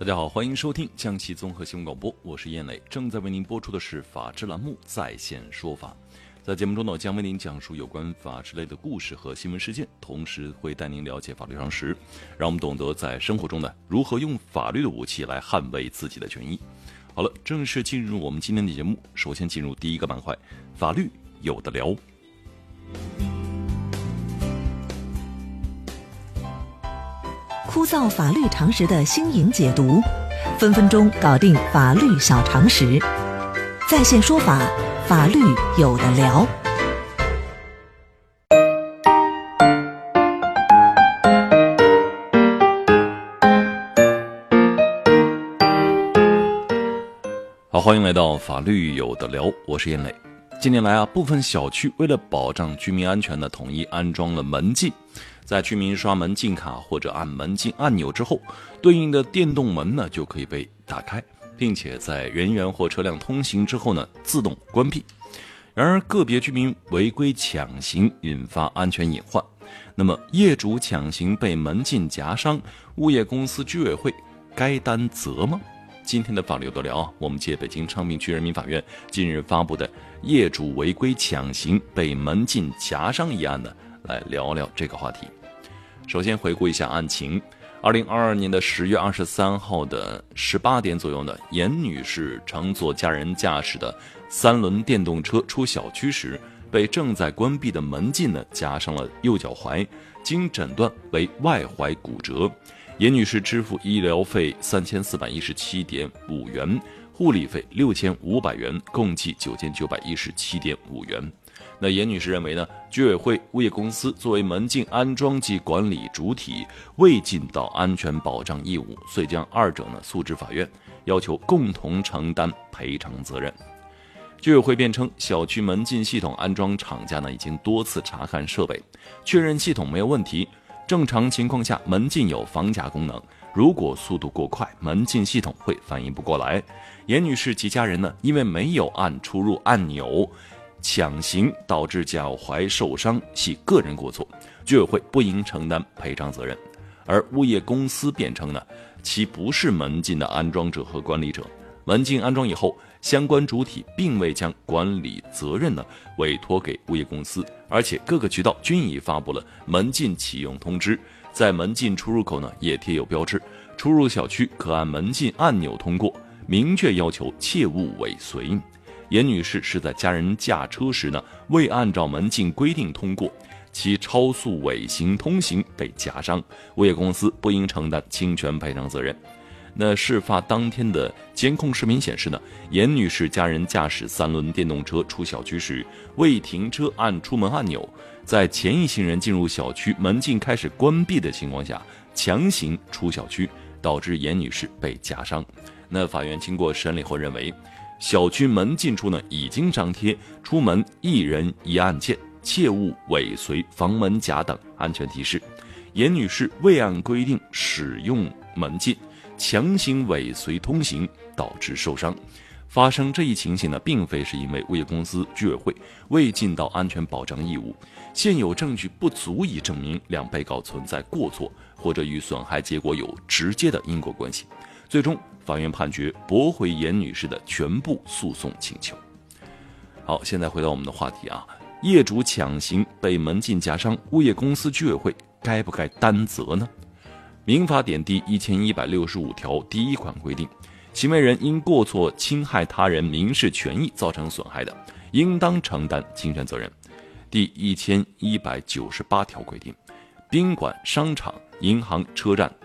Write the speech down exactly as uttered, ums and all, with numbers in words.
大家好，欢迎收听江西综合新闻广播，我是燕磊，正在为您播出的是法治栏目在线说法。在节目中呢，将为您讲述有关法治类的故事和新闻事件，同时会带您了解法律常识，让我们懂得在生活中呢如何用法律的武器来捍卫自己的权益。好了，正式进入我们今天的节目，首先进入第一个板块，法律有的聊。 枯燥法律常识的新颖解读，分分钟搞定法律小常识。在线说法，法律有的聊。 好，欢迎来到法律有的聊，我是燕磊。近年来啊，部分小区为了保障居民安全呢，统一安装了门禁。在居民刷门禁卡或者按门禁按钮之后，对应的电动门呢就可以被打开，并且在人员或车辆通行之后呢自动关闭。然而个别居民违规抢行，引发安全隐患。那么业主抢行被门禁夹伤，物业公司居委会该担责吗？今天的法律有的聊，我们借北京昌平区人民法院近日发布的业主违规抢行被门禁夹伤一案呢，来聊聊这个话题。首先回顾一下案情。二零二二年的十月二十三号的十八点左右呢，严女士乘坐家人驾驶的三轮电动车出小区时，被正在关闭的门禁呢夹伤了右脚踝，经诊断为外踝骨折。严女士支付医疗费三千四百一十七点五元，护理费六千五百元，共计九千九百一十七点五元。那严女士认为呢，居委会、物业公司作为门禁安装及管理主体，未尽到安全保障义务，遂将二者呢诉至法院，要求共同承担赔偿责任。居委会辩称，小区门禁系统安装厂家呢已经多次查看设备，确认系统没有问题。正常情况下，门禁有防夹功能，如果速度过快，门禁系统会反应不过来。严女士及家人呢，因为没有按出入按钮抢行导致脚踝受伤，系个人过错，居委会不应承担赔偿责任。而物业公司辩称呢，其不是门禁的安装者和管理者，门禁安装以后，相关主体并未将管理责任呢委托给物业公司，而且各个渠道均已发布了门禁启用通知，在门禁出入口呢也贴有标志，出入小区可按门禁按钮通过，明确要求切勿尾随。严女士是在家人驾车时呢，未按照门禁规定通过，其超速尾行通行被夹伤，物业公司不应承担侵权赔偿责任。那事发当天的监控视频显示呢，严女士家人驾驶三轮电动车出小区时，未停车按出门按钮，在前一行人进入小区门禁开始关闭的情况下，强行出小区，导致严女士被夹伤。那法院经过审理后认为，小区门禁处呢已经张贴出门一人一按键、切勿尾随、防门夹等安全提示。严女士未按规定使用门禁，强行尾随通行，导致受伤。发生这一情形呢，并非是因为物业公司、居委会未尽到安全保障义务，现有证据不足以证明两被告存在过错，或者与损害结果有直接的因果关系。最终，法院判决驳回严女士的全部诉讼请求。好，现在回到我们的话题啊，业主抢行被门禁夹伤，物业公司、居委会该不该担责呢？民法典第一千一百六十五条第一款规定，行为人因过错侵害他人民事权益造成损害的，应当承担侵权责任。第一千一百九十八条规定，宾馆、商场、银行、车站